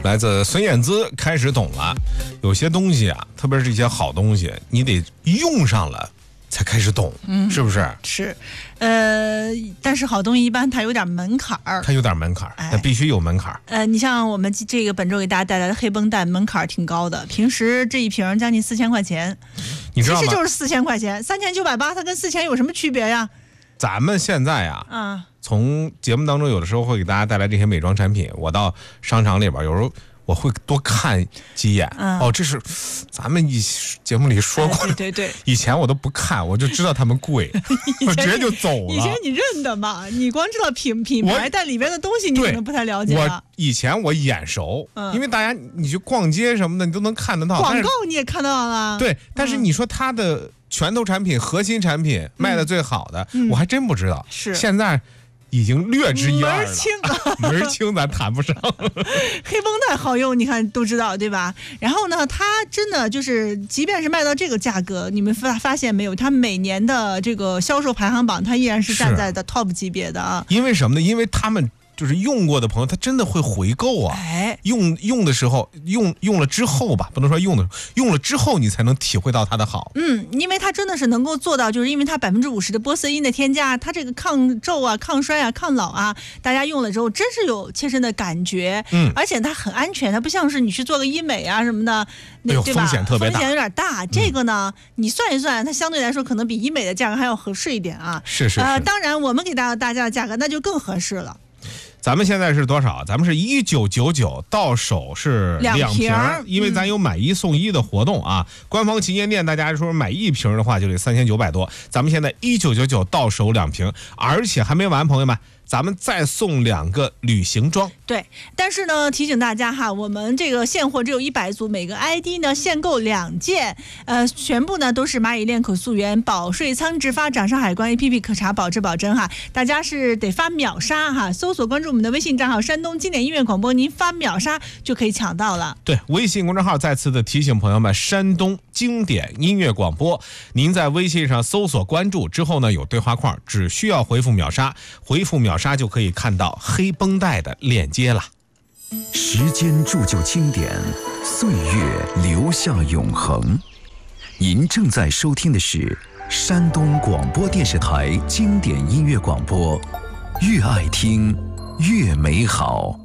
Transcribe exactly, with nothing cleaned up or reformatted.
来自孙燕姿，开始懂了。有些东西啊，特别是一些好东西，你得用上了才开始懂，嗯，是不是？ 是，呃，但是好东西一般它有点门槛儿， 它有点门槛儿，它必须有门槛儿。 呃，你像我们这个本周给大家带来的黑绷带，门槛儿挺高的，平时这一瓶将近四千块钱， 你知道吗？ 其实就是四千块钱，三千九百八，它跟四千有什么区别呀？ 咱们现在呀， 啊， 从节目当中有的时候会给大家带来这些美妆产品，我到商场里边有时候我会多看几眼。嗯、哦，这是咱们以节目里说过的、 哎，对对对， 以前我都不看，我就知道他们贵，我直接就走了。 以前你认的嘛，你光知道品品牌，但里边的东西你可能不太了解了。 我以前我眼熟、嗯，因为大家你去逛街什么的，你都能看得到。 广告你也看到了。 对，但是你说它的拳头产品、核心产品卖的最好的、嗯，我还真不知道。 是现在。已经略知一二了， 门清， 门清咱谈不上。 黑绷带好用，你看都知道对吧？然后呢，它真的就是，即便是卖到这个价格，你们发发现没有？它每年的这个销售排行榜，它依然是站在的 top 级别的啊。 因为什么呢？因为他们就是用过的朋友，他真的会回购啊。 哎， 用用的时候，用用了之后吧，不能说用的，用了之后你才能体会到它的好。 嗯，因为它真的是能够做到，就是因为它百分之五十的玻色因的添加，它这个抗皱啊、抗衰啊、抗老啊，大家用了之后真是有切身的感觉。嗯，而且它很安全，它不像是你去做个医美啊什么的，那、 哎、对吧？风险特别大， 风险有点大。这个呢，嗯、你算一算，它相对来说可能比医美的价格还要合适一点啊。 是是是。 呃，当然我们给大家大家的价格那就更合适了。 咱们现在是多少？咱们是一九九九，到手是两瓶，因为咱有买一送一的活动啊。嗯、官方旗舰店大家说买一瓶的话就得三千九百多，咱们现在一九九九到手两瓶，而且还没完，朋友们。咱们再送两个旅行装， 对，但是呢，提醒大家哈，我们这个现货只有一百组，每个 I D 呢限购两件，呃，全部呢都是蚂蚁链口溯源保税仓直发掌上海关 A P P 可查保质保真哈，大家是得发秒杀哈，搜索关注我们的微信账号山东经典音乐广播，您发秒杀就可以抢到了。 对，微信公众号再次的提醒朋友们，山东经典音乐广播，您在微信上搜索关注之后呢，有对话框，只需要回复秒杀，回复秒杀就可以看到黑绷带的链接了。 时间铸就经典，岁月留下永恒。您正在收听的是山东广播电视台经典音乐广播，越爱听越美好。